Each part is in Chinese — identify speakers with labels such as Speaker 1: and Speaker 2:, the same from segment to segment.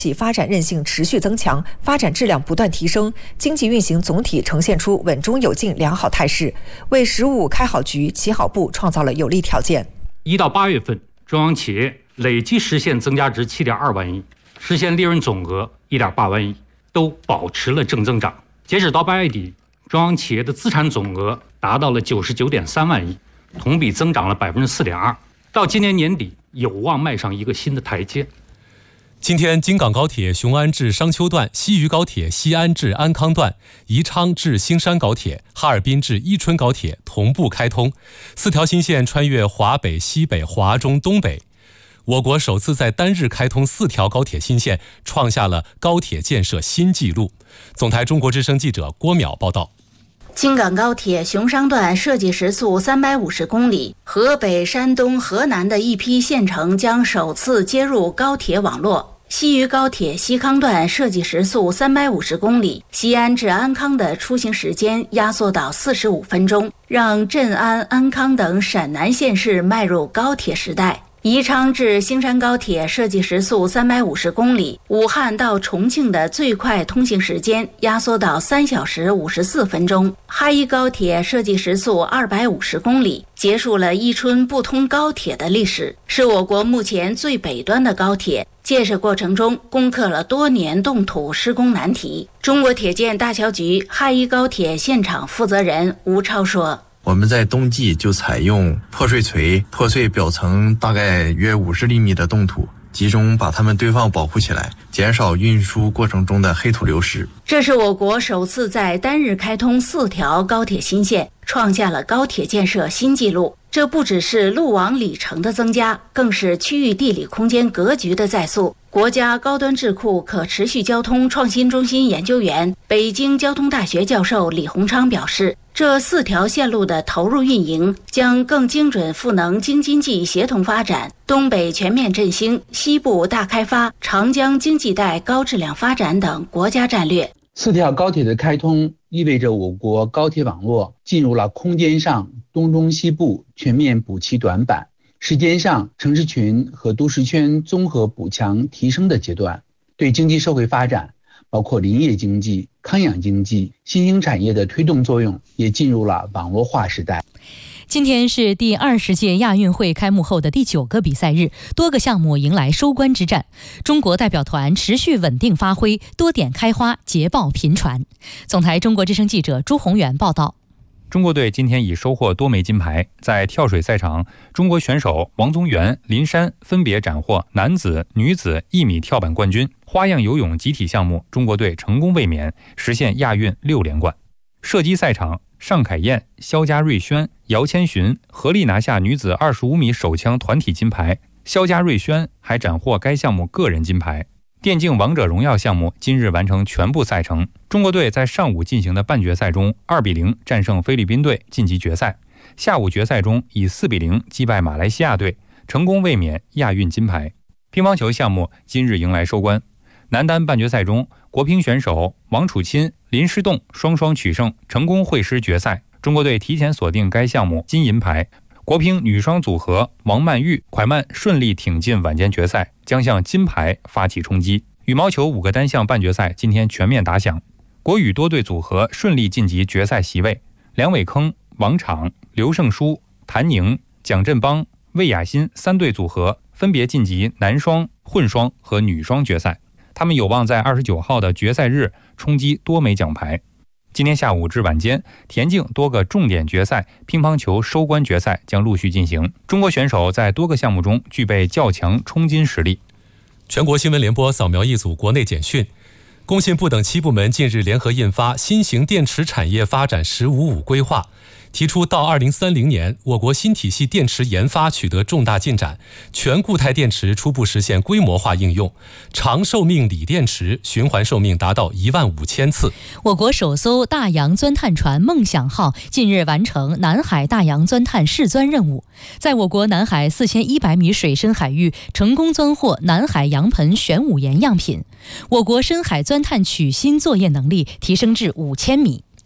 Speaker 1: 发展韧性持续增强，发展质量不断提升，经济运行总体呈现出稳中有进良好态势，为“15开好局、起好步”创造了有利条件。
Speaker 2: 1到8月份，中央企业累计实现增加值7.2万亿，实现利润总额1.8万亿，都保持了正增长。截止到8月底，中央企业的资产总额达到了99.3万亿，同比增长了4.2%。到今年年底，有望迈上一个新的台阶。
Speaker 3: 今天，京港高铁雄安至商丘段、西渝高铁西安至安康段、宜昌至兴山高铁、哈尔滨至伊春高铁同步开通，4条新线穿越华北、西北、华中、东北。我国首次在单日开通4条高铁新线，创下了高铁建设新纪录。总台中国之声记者郭淼报道。
Speaker 4: 京港高铁雄商段设计时速350公里，河北、山东、河南的一批县城将首次接入高铁网络。西渝高铁西康段设计时速350公里，西安至安康的出行时间压缩到45分钟，让镇安、安康等陕南县市迈入高铁时代。宜昌至兴山高铁设计时速350公里，武汉到重庆的最快通行时间压缩到3小时54分钟。哈伊高铁设计时速250公里，结束了伊春不通高铁的历史，是我国目前最北端的高铁。建设过程中攻克了多年冻土施工难题。中国铁建大桥局哈伊高铁现场负责人吴超说，
Speaker 5: 我们在冬季就采用破碎锤破碎表层大概约50厘米的冻土，集中把它们堆放保护起来，减少运输过程中的黑土流失。
Speaker 4: 这是我国首次在单日开通4条高铁新线，创下了高铁建设新纪录。这不只是路网里程的增加，更是区域地理空间格局的再塑。国家高端智库可持续交通创新中心研究员、北京交通大学教授李洪昌表示，这4条线路的投入运营将更精准赋能京津冀协同发展、东北全面振兴、西部大开发、长江经济带高质量发展等国家战略。
Speaker 6: 4条高铁的开通意味着我国高铁网络进入了空间上东中西部全面补齐短板，时间上城市群和都市圈综合补强提升的阶段，对经济社会发展，包括林业经济、康养经济、新兴产业的推动作用也进入了网络化时代。
Speaker 7: 今天是第20届亚运会开幕后的第9个比赛日，多个项目迎来收官之战。中国代表团持续稳定发挥，多点开花，捷报频传。总台中国之声记者朱宏元报道。
Speaker 8: 中国队今天已收获多枚金牌。在跳水赛场，中国选手王宗源、林珊分别斩获男子、女子1米跳板冠军。花样游泳集体项目，中国队成功卫冕，实现亚运6连冠。射击赛场，尚凯燕、肖家瑞轩、姚千寻合力拿下女子25米手枪团体金牌，肖家瑞轩还斩获该项目个人金牌。电竞王者荣耀项目今日完成全部赛程，中国队在上午进行的半决赛中2比0战胜菲律宾队晋级决赛，下午决赛中以4比0击败马来西亚队，成功卫冕亚运金牌。乒乓球项目今日迎来收官，男单半决赛中，国乒选手王楚钦、林诗栋双双取胜，成功会师决赛，中国队提前锁定该项目金银牌。国乒女双组合王曼玉、蒯曼顺利挺进晚间决赛，将向金牌发起冲击。羽毛球5个单项半决赛今天全面打响，国羽多队组合顺利晋级决赛席位，梁伟铿、王昶、刘胜书、谭宁、蒋振邦、魏雅欣3对组合分别晋级男双、混双和女双决赛，他们有望在29号的决赛日冲击多枚奖牌。今天下午至晚间，田径多个重点决赛、乒乓球收官决赛将陆续进行。中国选手在多个项目中具备较强冲金实力。
Speaker 3: 全国新闻联播扫描一组国内简讯。工信部等7部门近日联合印发《新型电池产业发展“15+5”规划》，提出到2030年，我国新体系电池研发取得重大进展，全固态电池初步实现规模化应用，长寿命锂电池循环寿命达到15000次。
Speaker 7: 我国首艘大洋钻探船梦想号近日完成南海大洋钻探试钻任务，在我国南海4100米水深海域成功钻获南海洋盆玄武岩样品，我国深海钻探取芯作业能力提升至5000米。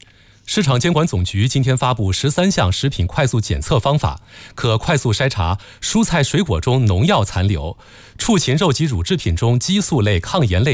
Speaker 3: 市场监管总局今天发布13项食品快速检测方法，可快速筛查蔬菜水果中农药残留、畜禽肉及乳制品中激素类、抗炎类